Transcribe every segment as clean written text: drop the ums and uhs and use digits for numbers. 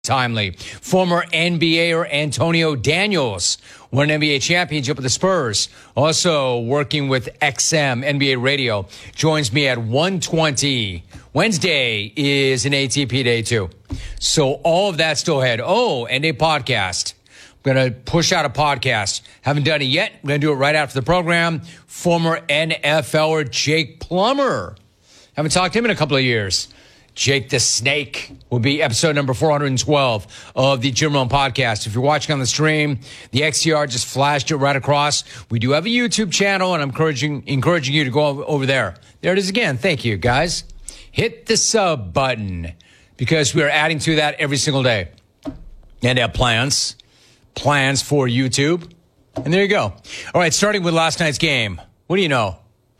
timely. Former NBAer Antonio Daniels won an NBA championship with the Spurs. Also working with XM NBA Radio. Joins me at 1:20. Wednesday is an ATP day too. So all of that still ahead. Oh, and a podcast. I'm going to push out a podcast. Haven't done it yet. I'm going to do it right after the program. Former NFLer Jake Plummer. Haven't talked to him in a couple of years. Jake the Snake will be episode number 412 of the Jim Rome podcast. If you're watching on the stream, the XCR just flashed it right across. We do have a YouTube channel, and I'm encouraging you to go over there. There it is again. Thank you, guys. Hit the sub button because we are adding to that every single day. And have plans for YouTube. And there you go. All right, starting with last night's game. What do you know?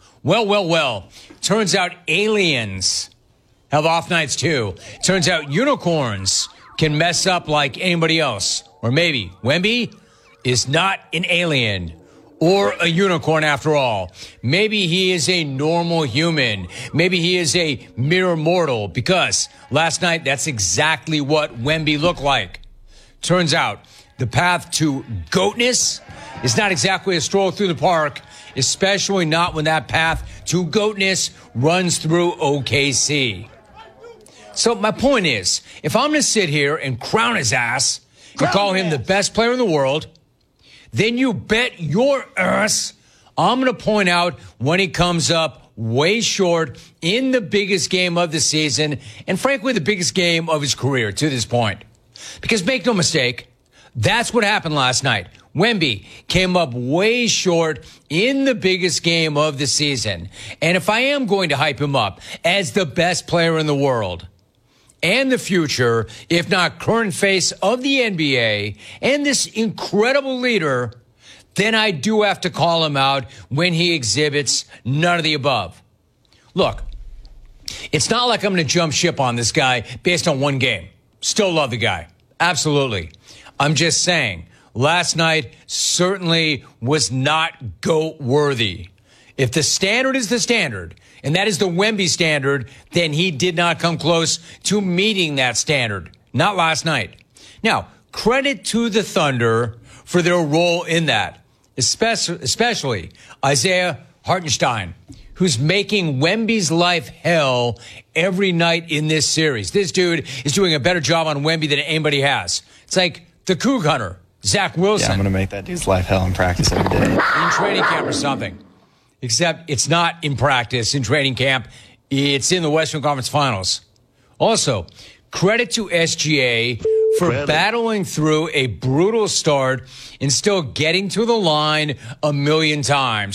Well. Turns out aliens have off nights too. Turns out unicorns can mess up like anybody else. Or maybe Wemby is not an alien or a unicorn after all. Maybe he is a normal human. Maybe he is a mere mortal, because last night that's exactly what Wemby looked like. Turns out the path to goatness is not exactly a stroll through the park, especially not when that path to goatness runs through OKC. So my point is, if I'm going to sit here and crown his ass and call him the best player in the world, then you bet your ass I'm going to point out when he comes up way short in the biggest game of the season, and frankly, the biggest game of his career to this point. Because make no mistake, that's what happened last night. Wemby came up way short in the biggest game of the season. And if I am going to hype him up as the best player in the world and the future, if not current face of the NBA and this incredible leader, then I do have to call him out when he exhibits none of the above. Look, it's not like I'm going to jump ship on this guy based on one game. Still love the guy. Absolutely. I'm just saying, last night certainly was not GOAT worthy. If the standard is the standard, and that is the Wemby standard, then he did not come close to meeting that standard. Not last night. Now, credit to the Thunder for their role in that, especially Isaiah Hartenstein, who's making Wemby's life hell every night in this series. This dude is doing a better job on Wemby than anybody has. It's like the Coug Hunter, Zach Wilson. Yeah, I'm going to make that dude's life hell in practice every day. In training camp or something. Except it's not in practice, in training camp. It's in the Western Conference Finals. Also, credit to SGA for battling through a brutal start and still getting to the line a million times.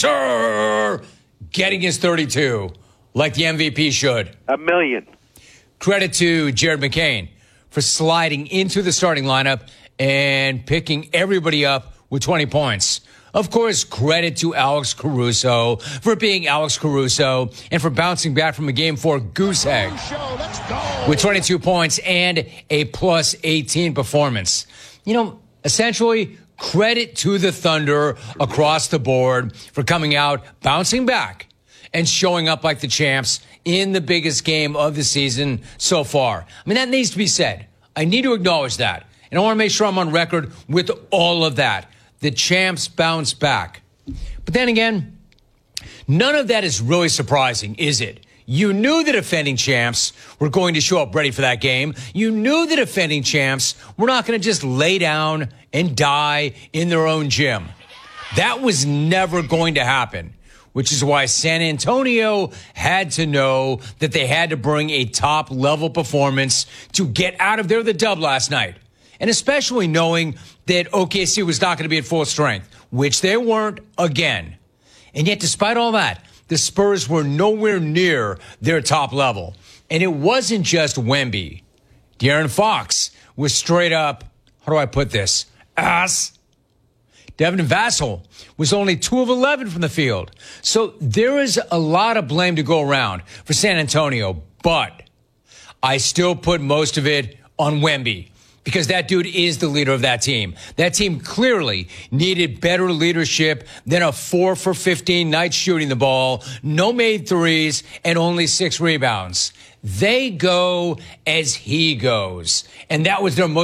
Getting his 32, like the MVP should. A million. Credit to Jared McCain for sliding into the starting lineup and picking everybody up with 20 points. Of course, credit to Alex Caruso for being Alex Caruso and for bouncing back from a Game 4 goose egg with 22 points and a plus 18 performance. You know, essentially, credit to the Thunder across the board for coming out, bouncing back, and showing up like the champs in the biggest game of the season so far. I mean, that needs to be said. I need to acknowledge that. And I want to make sure I'm on record with all of that. The champs bounce back. But then again, none of that is really surprising, is it? You knew the defending champs were going to show up ready for that game. You knew the defending champs were not going to just lay down and die in their own gym. That was never going to happen, which is why San Antonio had to know that they had to bring a top-level performance to get out of there the dub last night. And especially knowing that OKC was not going to be at full strength, which they weren't again. And yet, despite all that, the Spurs were nowhere near their top level. And it wasn't just Wemby. De'Aaron Fox was straight up, how do I put this, ass. Devin Vassell was only 2 of 11 from the field. So there is a lot of blame to go around for San Antonio, but I still put most of it on Wemby. because that dude is the leader of that team. That team clearly needed better leadership than a 4 for 15 night shooting the ball, no made threes, and only 6 rebounds. They go as he goes. And that was their most